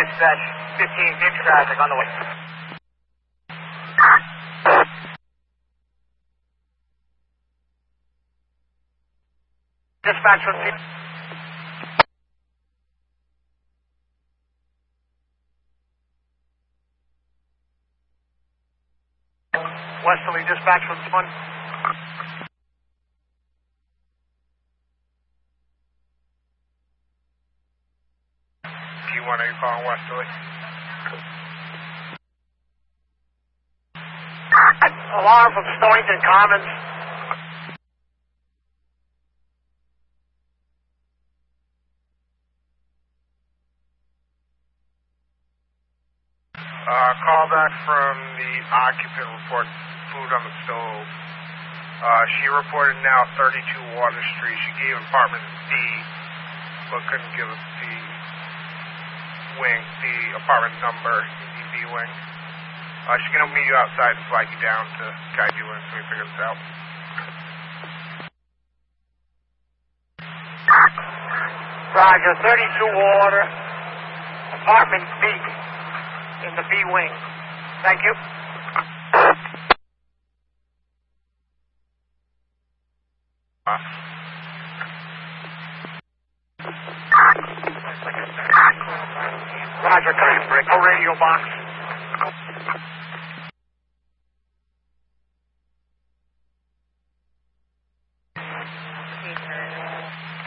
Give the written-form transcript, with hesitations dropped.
dispatch 15 big traffic on the way. Dispatch was Westerly dispatch from this one. P1, are you calling Westerly? Alarm from Stonington Commons. Call back from the occupant report, food on the stove. She reported now 32 Water Street. She gave apartment D, but couldn't give us the wing, the apartment number in the B wing. She's going to meet you outside and flag you down to guide you in so we figure this out. Roger, 32 Water, apartment B, in the B wing. Thank you. Roger, cutting break. No radio box.